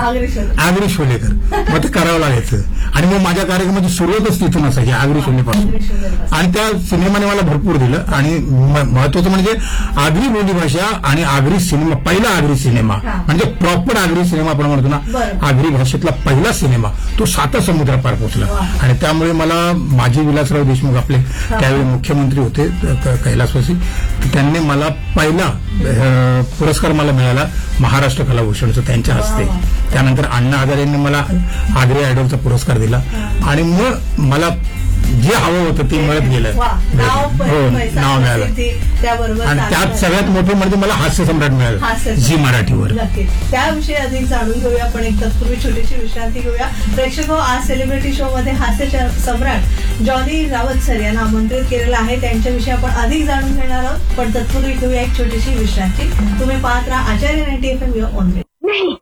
आगरी शोलेकर, मग ते करावं लागायचं. आणि मग माझ्या कार्यक्रमाची सुरुवातच तिथून असायची, आगरी शोलेपासून. आणि त्या सिनेमाने मला भरपूर दिलं. आणि महत्वाचं म्हणजे आगरी बोलीभाषा आणि आगरी सिनेमा, पहिला आगरी सिनेमा म्हणजे प्रॉपर आगरी सिनेमा आपण म्हणतो ना, आगरी भाषेतला पहिला सिनेमा, तो 7 समुद्रापार पोहोचला. आणि त्यामुळे मला माजी विलासराव देशमुख आपले त्यावेळी मुख्यमंत्री होते कैलासवासी, त्यांनी मला पहिला पुरस्कार मला मिळाला महाराष्ट्र कलाभूषणचा त्यांच्या हस्ते. त्यानंतर अण्णा हजारे यांनी मला आगरी आयडॉलचा पुरस्कार दिला. आणि मग मला जे हवं होतं ते मिळत गेलं, नाव मिळालं. आणि त्यात सगळ्यात मोठं म्हणजे मला हास्य सम्राट मिळालं झी मराठीवर. त्याविषयी अधिक जाणून घेऊया, पण एक तत्पूर्वी छोटीशी विश्रांती घेऊया. प्रेक्षक आज सेलिब्रिटी शो मध्ये हास्य सम्राट जॉनी रावत सर यांना आमंत्रित केलेलं आहे. त्यांच्याविषयी आपण अधिक जाणून घेणार आहोत, पण तत्पूर्वी घेऊया एक छोटीशी विश्रांती. तुम्ही पाहत राहा आचार्य 90 FM ऑन. नहीं,